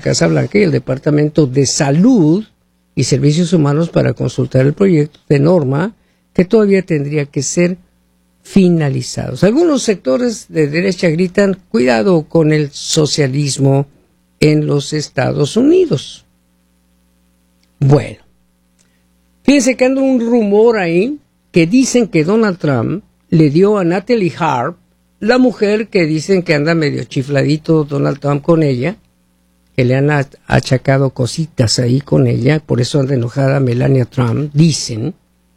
Casa Blanca y el Departamento de Salud y Servicios Humanos para consultar el proyecto de norma que todavía tendría que ser finalizado. Algunos sectores de derecha gritan, cuidado con el socialismo en los Estados Unidos. Bueno, fíjense que anda un rumor ahí que dicen que Donald Trump le dio a Natalie Harp, la mujer que dicen que anda medio chifladito Donald Trump con ella, que le han achacado cositas ahí con ella, por eso anda enojada Melania Trump, dicen.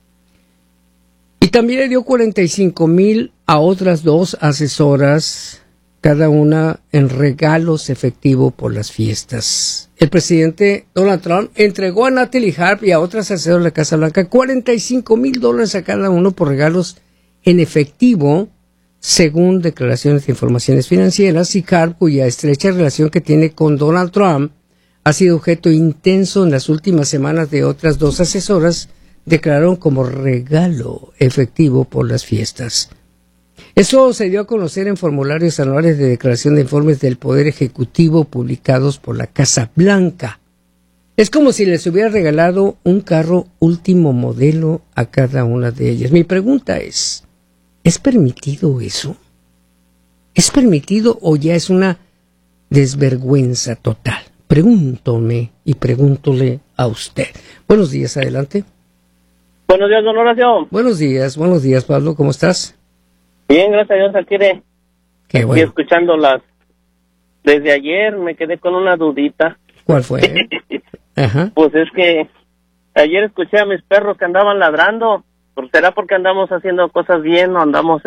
Y también le dio 45,000 a otras 2 asesoras, cada una en regalos efectivos por las fiestas. El presidente Donald Trump entregó a Natalie Harp y a otras asesoras de la Casa Blanca $45,000 a cada uno por regalos en efectivo, según declaraciones de informaciones financieras. Y Harp, cuya estrecha relación que tiene con Donald Trump ha sido objeto intenso en las últimas semanas de otras 2 asesoras, declararon como regalo efectivo por las fiestas. Eso se dio a conocer en formularios anuales de declaración de informes del Poder Ejecutivo publicados por la Casa Blanca. Es como si les hubiera regalado un carro último modelo a cada una de ellas. Mi pregunta ¿es permitido eso? ¿Es permitido o ya es una desvergüenza total? Pregúntome y pregúntole a usted. Buenos días, adelante. Buenos días, don Horacio. Buenos días, Pablo, ¿cómo estás? Bien, gracias a Dios, aquí Qué bueno. escuchando desde ayer me quedé con una dudita. ¿Cuál fue? Ajá. Pues es que ayer escuché a mis perros que andaban ladrando. ¿Será porque andamos haciendo cosas bien o andamos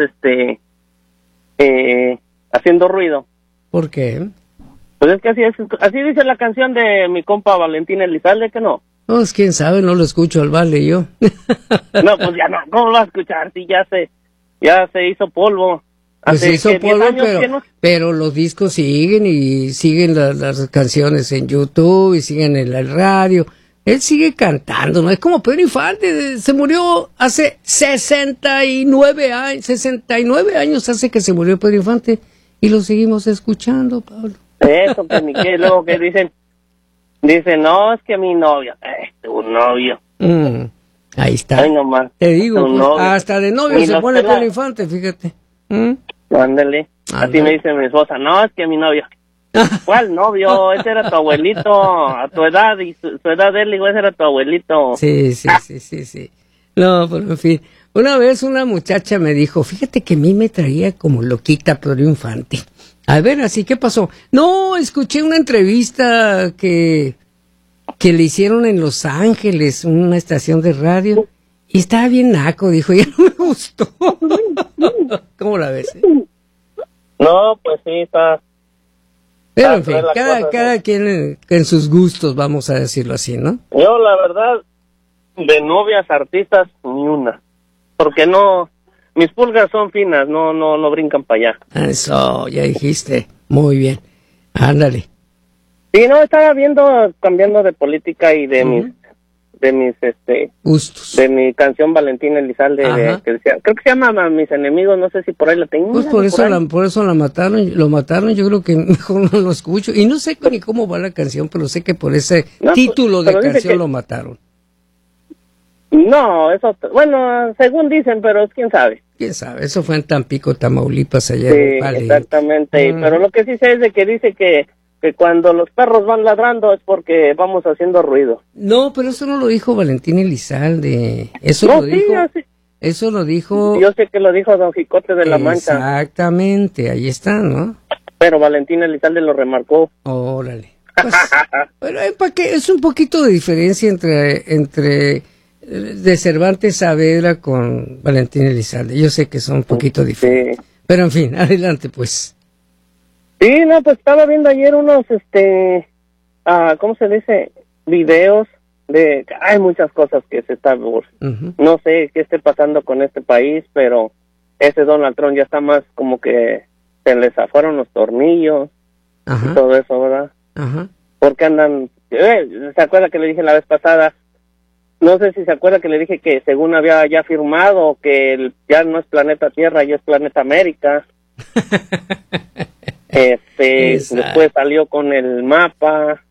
haciendo ruido? ¿Por qué? Pues es que así dice la canción de mi compa Valentín Elizalde, ¿que no? No, es quién sabe, no lo escucho al vale yo. No, pues ya no, ¿cómo lo vas a escuchar si ya se hizo polvo? Pues se hizo polvo, no... pero los discos siguen y siguen las canciones en YouTube y siguen en el radio. Él sigue cantando, ¿no? Es como Pedro Infante, se murió hace 69 años hace que se murió Pedro Infante y lo seguimos escuchando, Pablo. Eso, pues ni qué, luego que dicen, no, es que mi novio, tu novio. Ahí está. Ay, nomás. Te digo, pues, hasta de novio se pone Pedro Infante, fíjate. Ándale. Así me dice mi esposa, no, es que mi novio. ¿Cuál novio? Ese era tu abuelito, a tu edad, y su edad de él, digo, ese era tu abuelito. Sí. No, pero en fin. Una vez una muchacha me dijo, fíjate que a mí me traía como loquita Pedro Infante. A ver, así, ¿qué pasó? No, escuché una entrevista que le hicieron en Los Ángeles, una estación de radio, y estaba bien naco, dijo, ya no me gustó. ¿Cómo la ves? No, pues sí, está... Pero en fin, cada quien en sus gustos, vamos a decirlo así, ¿no? Yo, la verdad, de novias artistas, ni una. Porque no, mis pulgas son finas, no brincan para allá. Eso, ya dijiste. Muy bien. Ándale. Sí, no, estaba cambiando de política y de mis gustos. De mi canción Valentín Elizalde, que decía, creo que se llama Mis Enemigos, no sé si por ahí la tengo. Pues por eso lo mataron, yo creo que mejor no lo escucho. Y no sé ni cómo va la canción, pero sé que por ese título de canción lo mataron. No, eso, bueno, según dicen, pero quién sabe. Quién sabe, eso fue en Tampico, Tamaulipas, allá. Sí, exactamente, pero lo que sí sé es de que dice que cuando los perros van ladrando es porque vamos haciendo ruido. No, pero eso no lo dijo Valentín Elizalde. Eso lo dijo. Yo sé que lo dijo Don Jicote de la Mancha. Exactamente, ahí está, ¿no? Pero Valentín Elizalde lo remarcó. Órale. Pues, bueno, ¿para qué? Es un poquito de diferencia entre de Cervantes Saavedra con Valentín Elizalde. Yo sé que son un poquito diferentes. Sí. Pero en fin, adelante pues. Sí, no, pues estaba viendo ayer unos, ¿cómo se dice? Videos hay muchas cosas que se están, no sé qué esté pasando con este país, pero ese Donald Trump ya está más como que se les zafaron los tornillos y todo eso, ¿verdad? Porque andan, ¿se acuerda que le dije la vez pasada? No sé si se acuerda que le dije que según había ya firmado que ya no es planeta Tierra, ya es planeta América. Después salió con el mapa